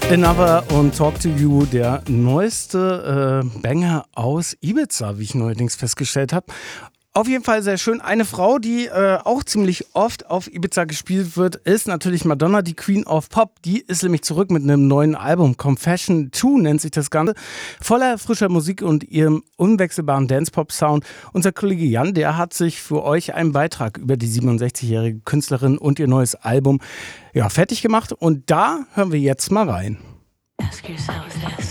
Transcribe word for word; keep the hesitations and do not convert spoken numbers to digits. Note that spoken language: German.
Another und Talk to You, der neueste äh, Banger aus Ibiza, wie ich neuerdings festgestellt habe. Auf jeden Fall sehr schön. Eine Frau, die äh, auch ziemlich oft auf Ibiza gespielt wird, ist natürlich Madonna, die Queen of Pop. Die ist nämlich zurück mit einem neuen Album. Confession zwei nennt sich das Ganze. Voller frischer Musik und ihrem unwechselbaren Dance-Pop-Sound. Unser Kollege Jan, der hat sich für euch einen Beitrag über die siebenundsechzigjährige Künstlerin und ihr neues Album ja, fertig gemacht. Und da hören wir jetzt mal rein. Ask yourself this.